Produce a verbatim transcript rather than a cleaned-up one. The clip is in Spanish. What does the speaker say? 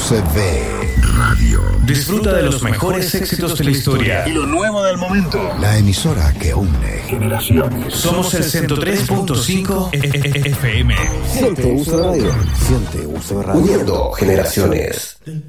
U C B Radio. Disfruta de los mejores éxitos de la historia y lo nuevo del momento. La emisora que une generaciones. Somos el ciento tres punto cinco F M. Siente U C B Radio. Siente U C B Radio. Uniendo generaciones.